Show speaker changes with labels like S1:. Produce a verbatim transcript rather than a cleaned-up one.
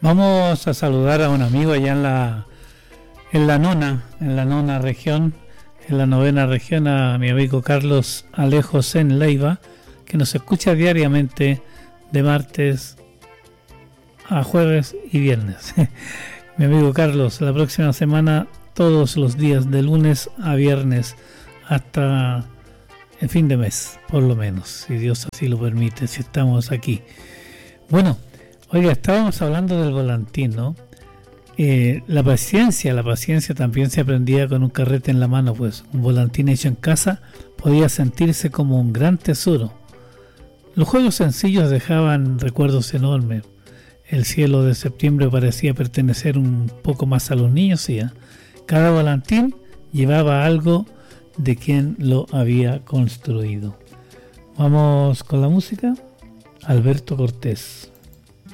S1: Vamos a saludar a un amigo allá en la en la nona, en la nona región, en la novena región, a mi amigo Carlos Alejos en Leiva, que nos escucha diariamente de martes a jueves y viernes. Mi amigo Carlos, la próxima semana, todos los días, de lunes a viernes, hasta el fin de mes, por lo menos, si Dios así lo permite, si estamos aquí. Bueno, oiga, estábamos hablando del volantín, ¿no? Eh, la paciencia, la paciencia también se aprendía con un carrete en la mano, pues un volantín hecho en casa podía sentirse como un gran tesoro. Los juegos sencillos dejaban recuerdos enormes. El cielo de septiembre parecía pertenecer un poco más a los niños, ¿sí? ¿eh? Cada volantín llevaba algo de quien lo había construido. Vamos con la música. Alberto Cortés.